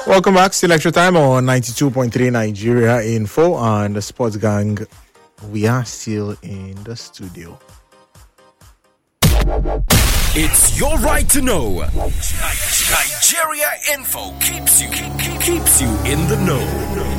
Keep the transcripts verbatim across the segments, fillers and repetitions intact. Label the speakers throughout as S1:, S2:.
S1: Welcome back. Still extra time on ninety-two point three Nigeria Info and the Sports Gang. We are still in the studio.
S2: It's your right to know. Nigeria Info keeps you keeps you in the know.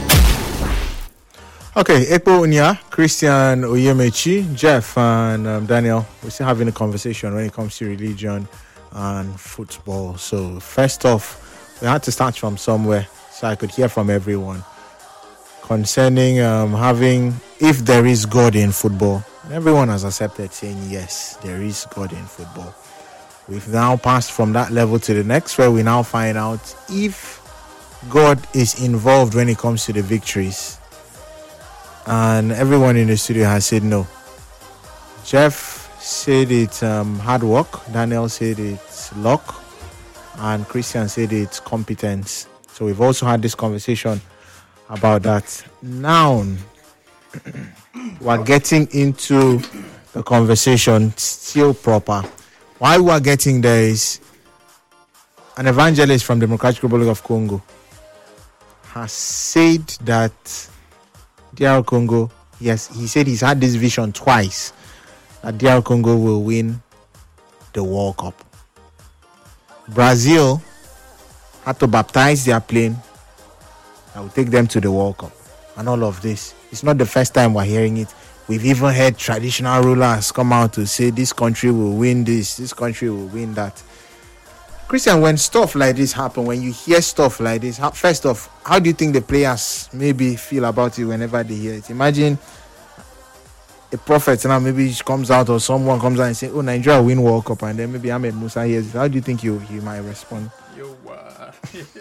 S1: Okay, Ekpo Unya, Christian Oyemechi, Jeff, and um, Daniel. We're still having a conversation when it comes to religion and football. So first off, we had to start from somewhere so I could hear from everyone concerning um, having, if there is God in football. Everyone has accepted saying yes, there is God in football. We've now passed from that level to the next, where we now find out if God is involved when it comes to the victories. And everyone in the studio has said no. Jeff said it's um, hard work. Daniel said it's luck. And Christian said it's competence. So we've also had this conversation about that. Now, we're getting into the conversation still proper. Why we're getting there is an evangelist from Democratic Republic of Congo has said that D R Congo, yes, he said he's had this vision twice that D R Congo will win the World Cup. Brazil had to baptize their plane that will take them to the World Cup. And all of this. It's not the first time we're hearing it. We've even heard traditional rulers come out to say this country will win this, this country will win that. Christian, when stuff like this happen, when you hear stuff like this, how, first off, how do you think the players maybe feel about it whenever they hear it? Imagine a prophet now maybe comes out or someone comes out and say, oh, Nigeria will win World Cup, and then maybe Ahmed Musa hears it. How do you think you, you might respond?
S3: Yo, uh...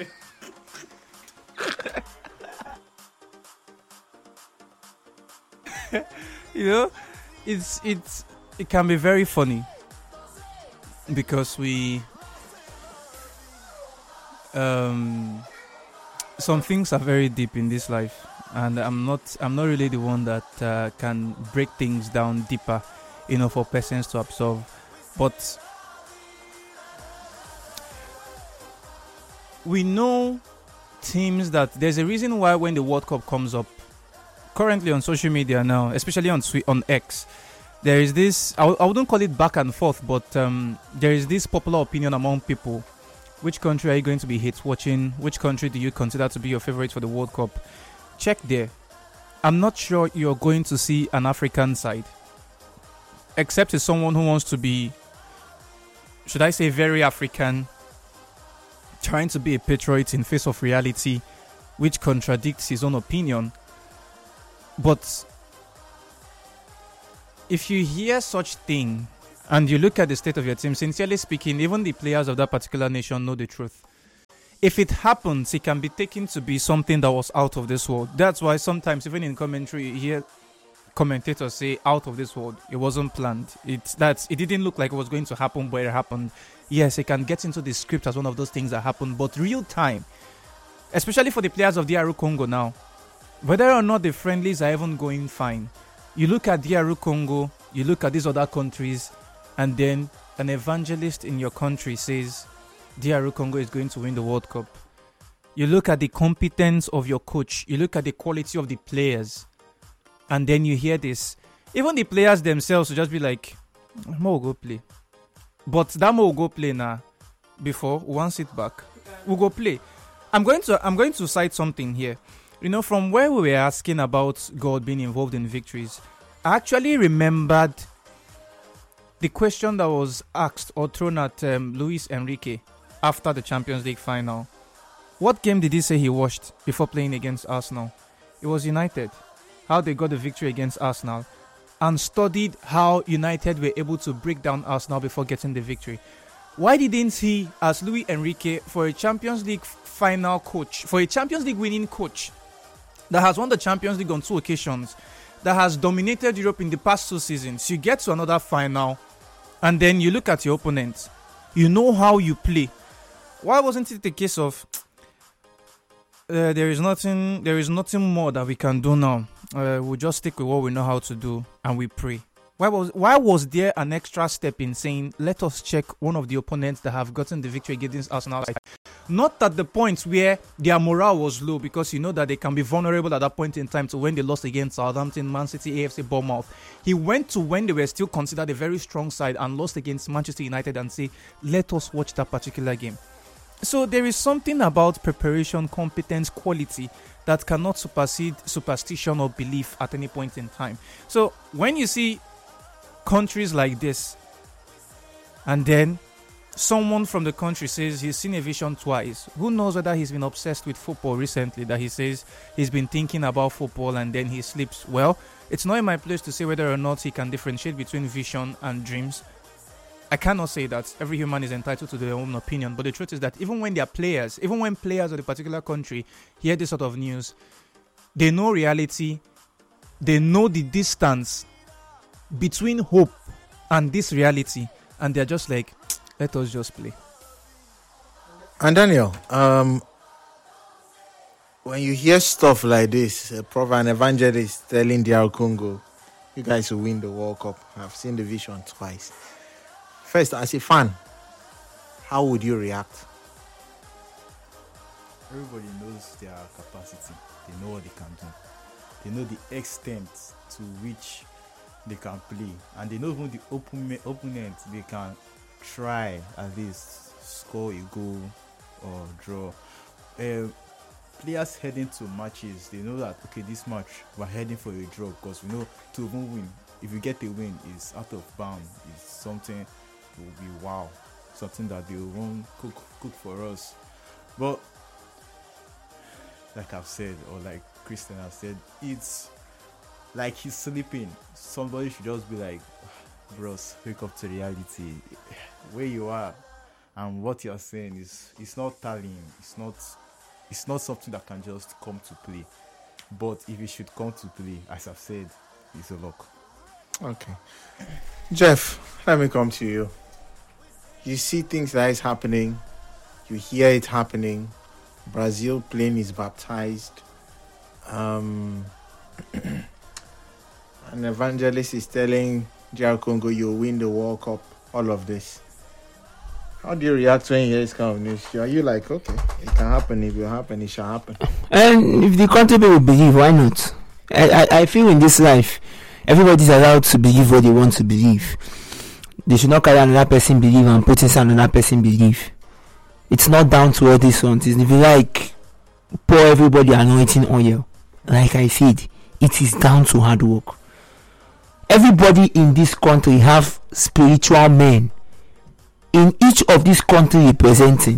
S3: you know, it's it's it can be very funny because we um some things are very deep in this life, and I'm not I'm not really the one that uh, can break things down deeper, you know, for persons to absorb. But we know teams that there's a reason why when the World Cup comes up currently on social media now, especially on on X, there is this, I, I wouldn't call it back and forth, but um, there is this popular opinion among people. Which country are you going to be hate watching? Which country do you consider to be your favorite for the World Cup? Check there. I'm not sure you're going to see an African side, except it's someone who wants to be, should I say, very African, trying to be a patriot in face of reality, which contradicts his own opinion. But if you hear such thing and you look at the state of your team, sincerely speaking, even the players of that particular nation know the truth. If it happens, it can be taken to be something that was out of this world. That's why sometimes, even in commentary, you hear commentators say, out of this world. It wasn't planned. It's that it didn't look like it was going to happen, but it happened. Yes, it can get into the script as one of those things that happened, but real time, especially for the players of D R Congo now, whether or not the friendlies are even going fine, you look at D R Congo, you look at these other countries, and then an evangelist in your country says D R Congo is going to win the World Cup. You look at the competence of your coach, you look at the quality of the players, and then you hear this. Even the players themselves will just be like, Mo will go play. But that Mo will go play now. Before, one sit back, we'll go play. I'm going to I'm going to cite something here. You know, from where we were asking about God being involved in victories, I actually remembered the question that was asked or thrown at um, Luis Enrique after the Champions League final. What game did he say he watched before playing against Arsenal? It was United. How they got the victory against Arsenal, and studied how United were able to break down Arsenal before getting the victory. Why didn't he, as Luis Enrique, for a Champions League final coach, for a Champions League winning coach that has won the Champions League on two occasions, that has dominated Europe in the past two seasons, you get to another final, and then you look at your opponent, you know how you play. Why wasn't it the case of uh, there is nothing, there is nothing more that we can do now? Uh, we'll just stick with what we know how to do, and we pray. Why was why was there an extra step in saying, let us check one of the opponents that have gotten the victory against Arsenal? Not at the point where their morale was low, because you know that they can be vulnerable at that point in time to when they lost against Southampton, Man City, A F C, Bournemouth. He went to when they were still considered a very strong side and lost against Manchester United and say, let us watch that particular game. So there is something about preparation, competence, quality that cannot supersede superstition or belief at any point in time. So when you see countries like this, and then someone from the country says he's seen a vision twice, who knows whether he's been obsessed with football recently, that he says he's been thinking about football and then he sleeps. Well, it's not in my place to say whether or not he can differentiate between vision and dreams. I cannot say that. Every human is entitled to their own opinion. But the truth is that even when they are players, even when players of the particular country hear this sort of news, they know reality. They know the distance between hope and this reality. And they're just like, let us just play.
S1: And Daniel, um, when you hear stuff like this, a prophet and evangelist telling D R Congo, you guys will win the World Cup. I've seen the vision twice. First, as a fan, how would you react?
S4: Everybody knows their capacity. They know what they can do. They know the extent to which they can play. And they know even the opponent, opponent they can try at least score a goal or draw. Uh, players heading to matches, they know that, okay, this match, we're heading for a draw because we know to even win, if you get a win, it's out of bounds. It's something will be wow, something that they won't cook cook for us. But like I've said, or like Christian has said, it's like he's sleeping. Somebody should just be like, bros, wake up to reality. Where you are and what you're saying is it's not tallying. It's not it's not something that can just come to play. But if it should come to play, as I've said, it's a lock.
S1: Okay. Jeff, let me come to you. You see things that is happening. You hear it happening. Brazil plane is baptized. Um, an evangelist is telling D R Congo you'll win the World Cup. All of this. How do you react when you hear this kind of news? Are you like, okay, it can happen. If it will happen, it shall happen?
S5: And if the country will believe, why not? I, I, I feel in this life, everybody's allowed to believe what they want to believe. They should not carry another person believe and put inside another person believe. It's not down to all these ones. It's if you like, pour everybody anointing oil. Like I said, it is down to hard work. Everybody in this country have spiritual men in each of these countries representing.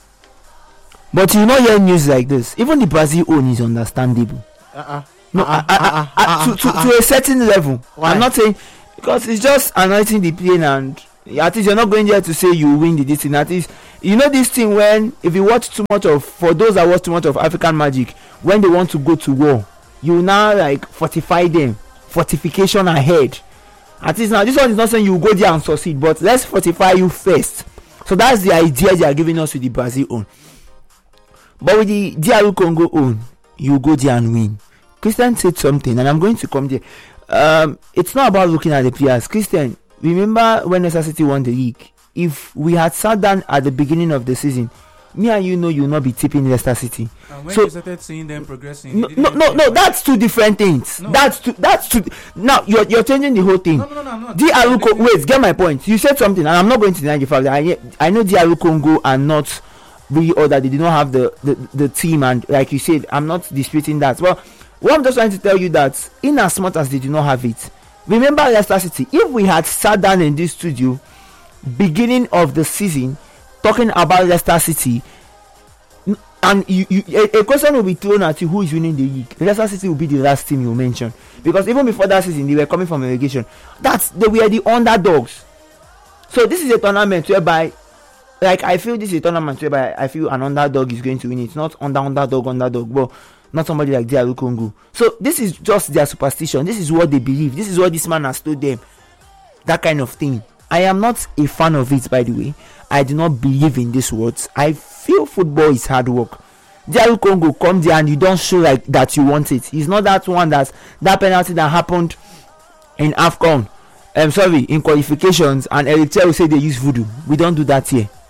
S5: But you know, hear news like this. Even the Brazil own is understandable.
S1: Uh-uh.
S5: No,
S1: uh-uh,
S5: I, I,
S1: uh-uh,
S5: I,
S1: uh-uh,
S5: to, to,
S1: uh-uh.
S5: to a certain level.
S1: Why?
S5: I'm not saying, because it's just anointing the plane, and at least you're not going there to say you win the this thing. At least you know this thing, when if you watch too much of, for those that watch too much of African Magic, when they want to go to war, you now like fortify them, fortification ahead. At least now this one is not saying you go there and succeed, but let's fortify you first. So that's the idea they are giving us with the Brazil own. But with the D R Congo own, you go there and win. Christian said something, and I'm going to come there. Um, it's not about looking at the players. Christian, remember when Leicester City won the league? If we had sat down at the beginning of the season, me and you know you will not be tipping Leicester City.
S3: And when
S5: So-
S3: you started seeing them progressing,
S5: No,
S3: you
S5: no,
S3: didn't
S5: no,
S3: even
S5: no.
S3: think-
S5: That's two different things.
S3: No.
S5: That's two. That's two. Now you're you're changing the whole thing.
S3: No, no, no, no, I'm not.
S5: D R Congo, wait, get my point. You said something, and I'm not going to deny the fact that I I know D R Congo are not really, or that they did not have the, the the team, and like you said, I'm not disputing that. Well, what I'm just trying to tell you that in as much as they do not have it, remember Leicester City. If we had sat down in this studio beginning of the season talking about Leicester City, n- and you, you a, a question will be thrown at you: who is winning the league? Leicester City will be the last team you mentioned, because even before that season they were coming from relegation. That's they were the underdogs. So this is a tournament whereby, like, I feel this is a tournament whereby I feel an underdog is going to win it, not under underdog underdog, but not somebody like D R Congo. So this is just their superstition. This is what they believe. This is what this man has told them. That kind of thing. I am not a fan of it, by the way. I do not believe in these words. I feel football is hard work. D R Congo come there and you don't show like that you want it. It's not that one that's that penalty that happened in AFCON. I'm sorry, in qualifications, and Eric Chel will say they use voodoo. We don't do that here.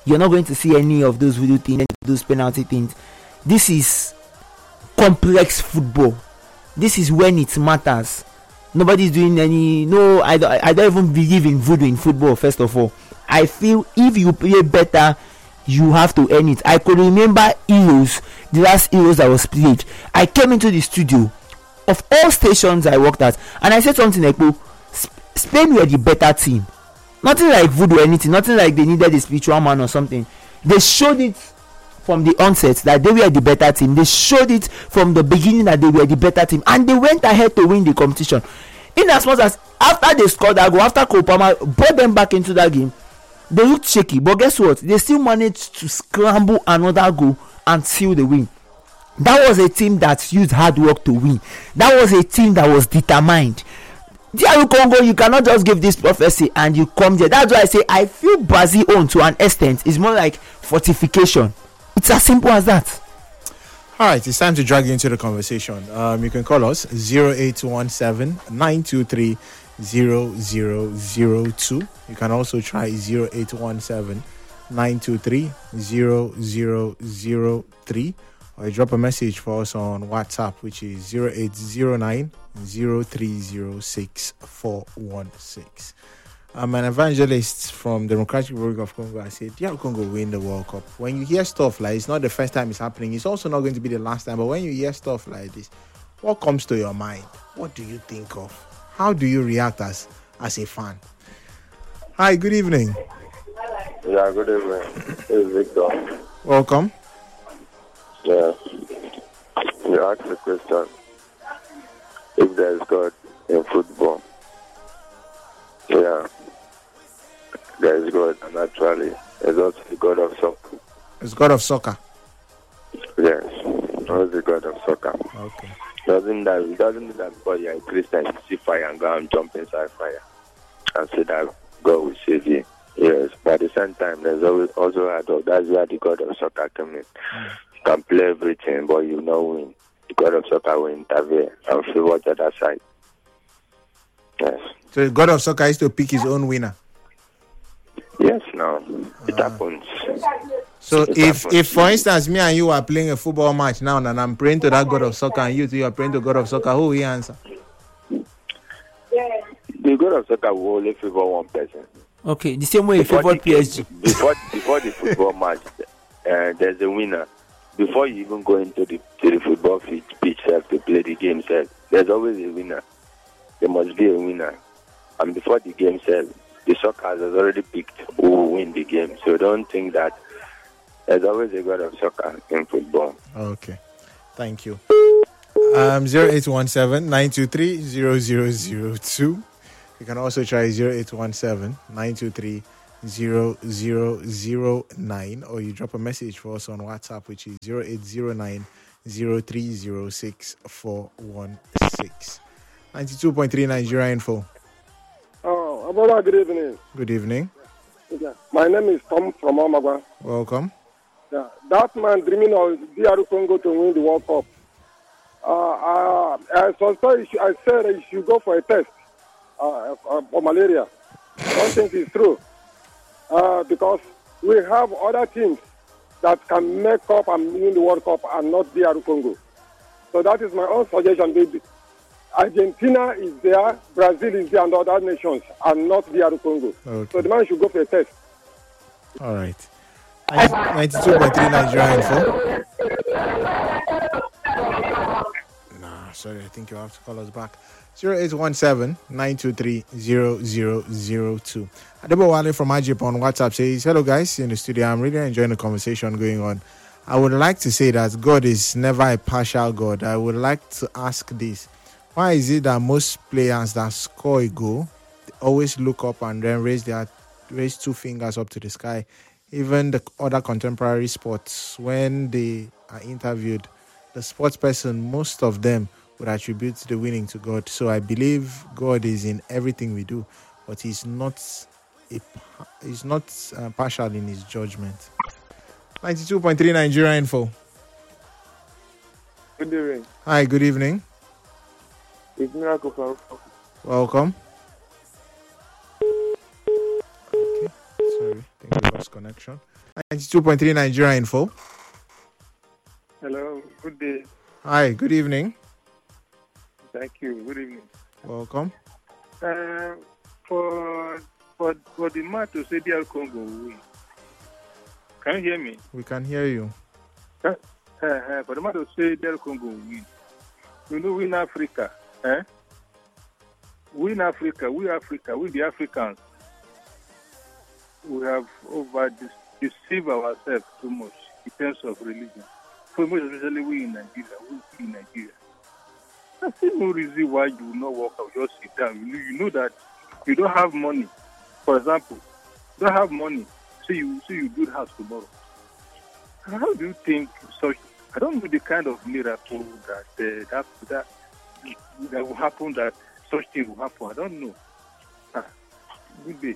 S5: You're not going to see any of those voodoo things, those penalty things. This is complex football. This is when it matters. Nobody's doing any. No, I don't. I don't even believe in voodoo in football. First of all, I feel if you play better, you have to earn it. I could remember Euros, the last Euros that was played. I came into the studio of all stations I worked at, and I said something like, "Oh, Spain were the better team." Nothing like voodoo or anything. Nothing like they needed a spiritual man or something. They showed it from the onset that they were the better team. They showed it from the beginning that they were the better team, and they went ahead to win the competition. In as much as after they scored that goal, after Cole Palmer brought them back into that game, they looked shaky. But guess what? They still managed to scramble another goal and seal the win. That was a team that used hard work to win. That was a team that was determined. D R Congo, you cannot just give this prophecy and you come there. That's why I say I feel Brazil own to an extent is more like fortification. It's as simple as that.
S1: All right, it's time to drag you into the conversation. Um, you can call us zero eight one seven, nine two three, zero zero zero two. You can also try zero eight one seven, nine two three, zero zero zero three, or you drop a message for us on WhatsApp, which is zero eight zero nine, zero three zero six four one six. I'm an evangelist from Democratic Republic of Congo. I said, D R Congo win the World Cup. When you hear stuff like it's not the first time it's happening, it's also not going to be the last time. But when you hear stuff like this, what comes to your mind? What do you think of? How do you react as as a fan? Hi, good evening.
S6: Yeah, good evening. This is Victor.
S1: Welcome.
S6: Yeah. You asked the question if there is God in football. Yeah. There is God, and actually, there's also the God of soccer.
S1: It's God of soccer.
S6: Yes, also the God of soccer.
S1: Okay.
S6: Doesn't that it doesn't mean that because you're a Christian, you see fire and go and jump inside fire and say that God will save you. Yes, but at the same time, there's always also a dog. That's where the God of soccer comes in. Mm. You can play everything, but you know win. The God of soccer will intervene and favor the other side. Yes.
S1: So the God of soccer is to pick his own winner.
S6: Yes, no, it
S1: Uh,
S6: happens.
S1: So
S6: It
S1: if,
S6: happens.
S1: if for instance, me and you are playing a football match now and I'm praying to that God of soccer and you too, you are praying to God of soccer, who will he answer?
S6: The God of soccer will only favor one person.
S5: Okay, the same way you
S6: Before
S5: favored
S6: the-
S5: P S G.
S6: Before before the football match, uh, there's a winner. Before you even go into the to the football pitch, pitch self to play the game self, there's always a winner. There must be a winner. And before the game self, the soccer has already picked who will win the game. So don't think that there's always a God of soccer in football.
S1: Okay. Thank you. Um, zero eight one seven, nine two three, zero zero zero two. You can also try zero eight one seven, nine two three, zero zero zero nine, or you drop a message for us on WhatsApp, which is zero eight zero nine, zero three zero six four one six. ninety-two point three Nigeria Info.
S7: Oh, Abola, good evening.
S1: Good evening.
S7: Yeah. My name is Tom from Omagwa.
S1: Welcome.
S7: Yeah. That man dreaming of D R Congo to win the World Cup. Uh, uh, I, so, so he should- I said he should go for a test uh, uh, for malaria. I don't think it's true. Uh, because we have other teams that can make up and win the World Cup and not D R Congo. So that is my own suggestion. Baby. Argentina is there, Brazil is there, and other nations, and not D R Congo.
S1: Okay.
S7: So the man should go for a test.
S1: All right. ninety-two point three Nigeria Info. Nah, sorry, I think you have to call us back. zero eight one seven, nine two three, zero zero zero two. Adebo Wale from Ajip on WhatsApp says, hello guys in the studio. I'm really enjoying the conversation going on. I would like to say that God is never a partial God. I would like to ask this. Why is it that most players that score a goal they always look up and then raise their raise two fingers up to the sky? Even the other contemporary sports, when they are interviewed, the sports person, most of them would attribute the winning to God. So I believe God is in everything we do, but He's not a, He's not uh, partial in His judgment. ninety-two point three Nigeria Info.
S7: Good evening.
S1: Hi, good evening.
S7: It's Miracle from
S1: Welcome. Okay, sorry, I think we lost connection. ninety-two point three Nigeria Info.
S8: Hello, good day.
S1: Hi, good evening.
S8: Thank you. Good evening.
S1: Welcome.
S8: Uh, for for for the match to say D R Congo will win. Can you hear me?
S1: We can hear you.
S8: Uh, uh, for the match to say D R Congo will win. You know, we in Africa, eh? We in Africa, we Africa, we the Africans. We have over deceived ourselves too much in terms of religion. For most especially we in Nigeria, we in Nigeria. I see no reason why you will not walk out, just sit down. You know, you know that you don't have money. For example, you don't have money, so you so you build house tomorrow. How do you think such? I don't know the kind of miracle that uh, that that that will happen. That such thing will happen. I don't know. Ah, good day.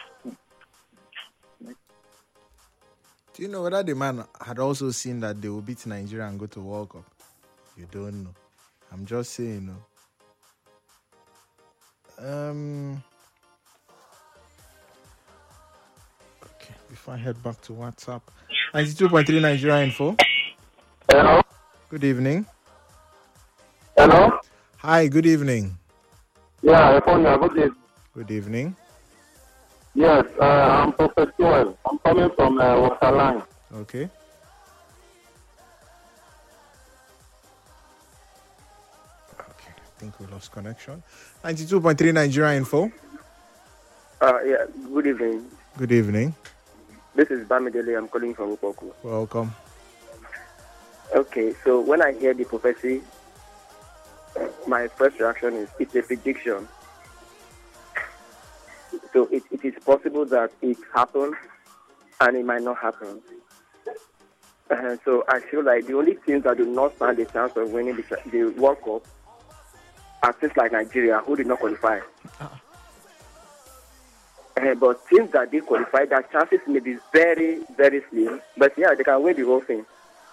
S1: Do you know whether the man had also seen that they will beat Nigeria and go to World Cup? You don't know. I'm just saying, no. Um. Okay, before I head back to WhatsApp, ninety-two point three Nigeria Info.
S9: Hello.
S1: Good evening.
S9: Hello.
S1: Hi. Good evening.
S9: Yeah, good evening.
S1: Good evening.
S9: Yes, uh, I'm Professor Joel. I'm coming from uh, Waterline.
S1: Okay. Okay, I think we lost connection. ninety-two point three Nigeria Info.
S10: Uh, yeah, good evening.
S1: Good evening.
S10: This is Bamidele. I'm calling from Upoku.
S1: Welcome.
S10: Okay, so when I hear the prophecy, my first reaction is it's a prediction. So it, it is possible that it happens and it might not happen. Uh, so I feel like the only teams that do not stand a chance of winning the, the World Cup are teams like Nigeria, who did not qualify. Uh-uh. Uh, but teams that did qualify, their chances may be very, very slim. But yeah, they can win the whole thing.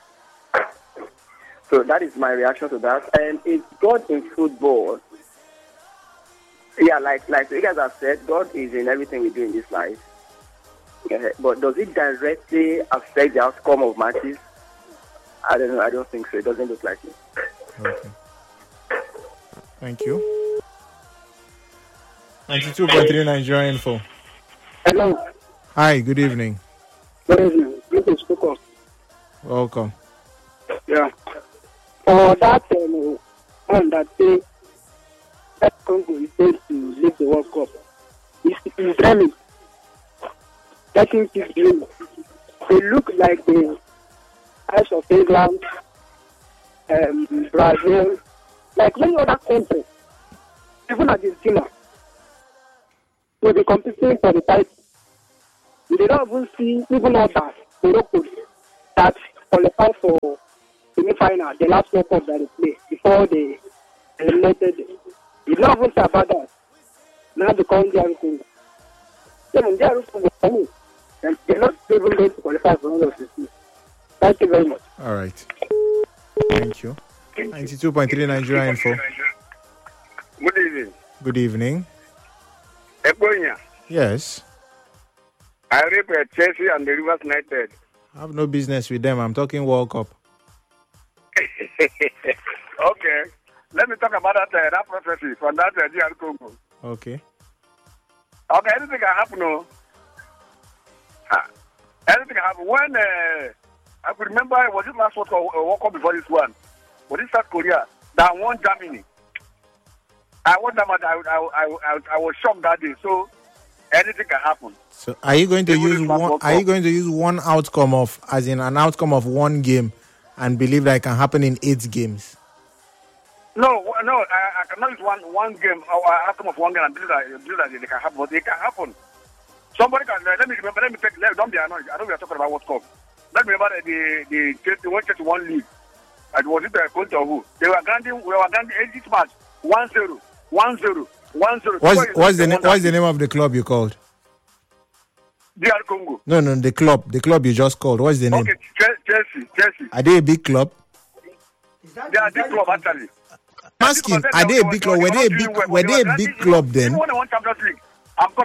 S10: So that is my reaction to that. And it's God in football. Yeah, like like you guys have said, God is in everything we do in this life. Uh, but does it directly affect the outcome of matches? I don't know. I don't think so. It doesn't look like it.
S1: Okay. Thank you. ninety-two point three Nigeria Info.
S11: Hello.
S1: Hi, good evening.
S11: Good evening. This is Focus.
S1: Welcome.
S11: Yeah. For that um, one that say that Congo is going to leave the World Cup, it's, it's dreaming. That thing is dreaming. They look like the eyes of England, um, Brazil, like many other countries, even Argentina. Will be competing for the title. We did not even see even others, Morocco, that qualify for semi-final, the last World Cup that they played before they eliminated. We did not even say about that. Now they call D R Congo. Then D R Congo for me, and they're not even going to qualify for all of this. Thank you very much.
S1: All right. Thank you. ninety-two point three Nigeria Info.
S12: Good evening.
S1: Good evening.
S12: Eponia.
S1: Yes.
S12: I represent Chelsea and the Rivers United.
S1: I have no business with them. I'm talking World Cup.
S12: Okay. Let me talk about that, uh, that prophecy from that uh, D R Congo.
S1: Okay.
S12: Okay, anything can happen, no? Ah. Anything can happen. When, uh, I could remember, was it last World Cup, uh, World Cup before this one? Was it South Korea that won Germany? I won that much. I, I, I, I, I was shocked that day. So, anything can happen.
S1: So, are you going to use one? Are you going to use one outcome of, as in an outcome of one game, and believe that it can happen in eight games?
S12: No, no, I, I cannot use one one game or outcome of one game and believe that, believe that it can happen. But it can happen. Somebody can. Let me remember. Let me take. Let, don't be annoyed. I know we are talking about World Cup. Let me remember the the the, the one to one league. And was it the coach or who? They were granting. We were granting eight match one zero. One zero, one zero.
S1: What's, what's the name? What's the name of the club you called?
S12: D R Congo.
S1: No, no, the club. The club you just called. What's the name?
S12: Okay, Chelsea, Chelsea.
S1: Are they a big club?
S12: They are a big club actually.
S1: I'm asking, are they a big club? Were they a big? Were they a big club then?
S12: Even when they won Champions League, I'm coming.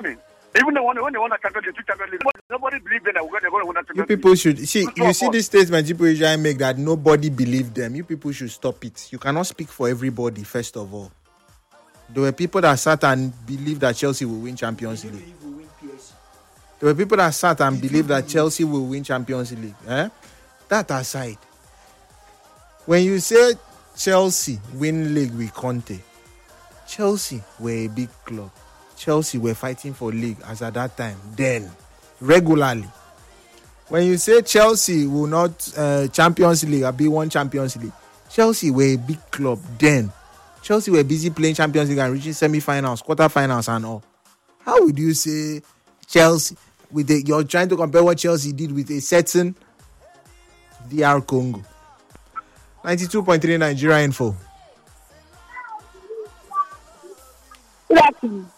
S12: Even the one when they won the Champions League, two Champions League, nobody believed that they're going to win that
S1: You
S12: Champions League.
S1: people should see.
S12: Two
S1: You
S12: of
S1: see
S12: us.
S1: this statement people usually make that nobody believed them. You people should stop it. You cannot speak for everybody. First of all, there were people that sat and believed that Chelsea will win Champions League. There were people that sat and believed that Chelsea will win Champions League. Eh? That aside, when you say Chelsea win league with Conte, Chelsea were a big club. Chelsea were fighting for league as at that time. Then, regularly. When you say Chelsea will not uh, Champions League or be one Champions League, Chelsea were a big club. Then, Chelsea were busy playing Champions League and reaching semi-finals, quarter-finals and all. How would you say Chelsea, with the, you're trying to compare what Chelsea did with a certain D R Congo? ninety-two point three Nigeria Info.
S11: Exactly.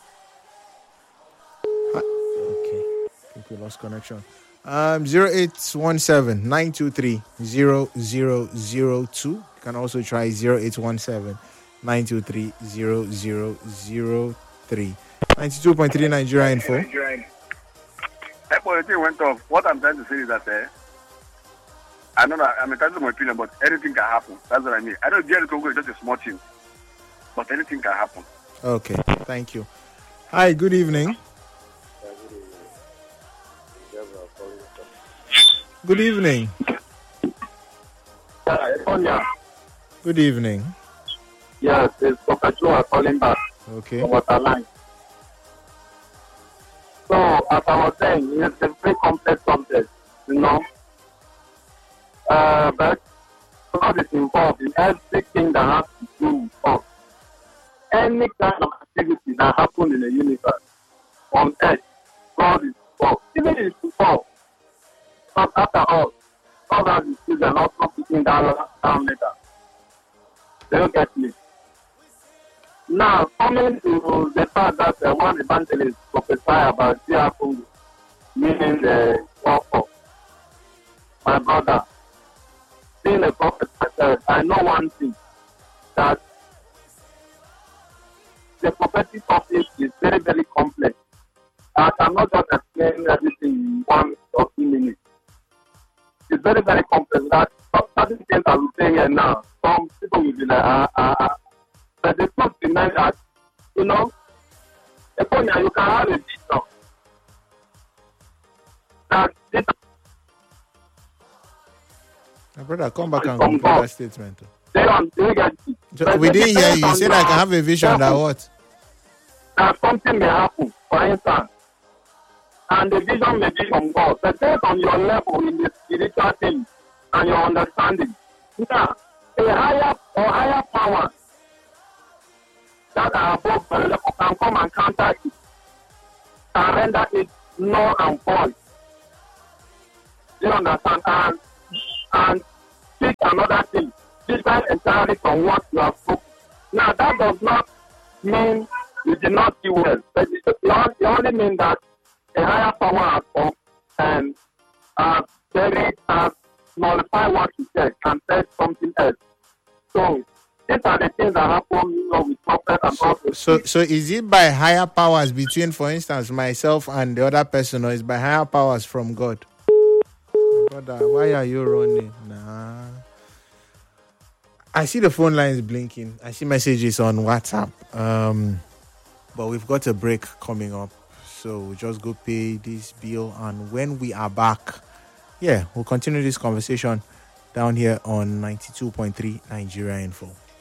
S1: Okay, I think we lost connection. Um, zero eight one seven nine two three zero zero zero two. You can also try zero eight one seven nine two three zero zero zero three. ninety-two point three Nigeria Info.
S12: That boy, the thing went off. What I'm trying to say is that uh, I know that I'm entitled to my opinion, but anything can happen. That's what I mean. I know D R Congo is just a small team, but anything can happen.
S1: Okay, thank you. Hi, good evening. Good evening. Good evening.
S9: Yes, it's Professor calling back.
S1: Okay.
S9: From Waterline. So, as I was saying, it's a very complex subject, you know. Uh, but God is involved in everything that has to do with us. Any kind of activity that happens in the universe, on earth, God is involved. Even in football. But after all, God has his children also putting down down later. They don't get me. Now, coming to the fact that uh, one evangelist prophesied about D R Congo, meaning the World Cup. My brother, being a prophet myself, I know one thing, that the prophetic office is very, very complex. I cannot just explain everything in one or two minutes. It's very, very complex. That certain things I will say here now, some people will be like, ah, ah, ah. But the truth remains that, you know, you can have a vision. That this
S1: My brother, come back and complete that statement.
S9: they don't, they get it.
S1: So
S9: But
S1: we
S9: it
S1: didn't hear
S9: depends
S1: you. You
S9: on
S1: said
S9: your-
S1: I can have a vision that what?
S9: That something may happen, for instance, and the vision may be from God, but based on your level in the spiritual thing and your understanding. Now, a higher or higher power that are above the level can come and counter it and render it null and void. You understand? And, and speak another thing, different entirely from what you have spoken. Now, that does not mean you did not do well, but it it only means that a higher power has come and uh, buried and nullified what you said and said something else. So, these are the things that happen, you know, with prophet and also.
S1: So, so is it by higher powers between, for instance, myself and the other person, or is by higher powers from God? Brother, why are you running? Nah. I see the phone lines blinking. I see messages on WhatsApp. Um, but we've got a break coming up, so we'll just go pay this bill, and when we are back, yeah, we'll continue this conversation down here on ninety-two point three Nigeria Info.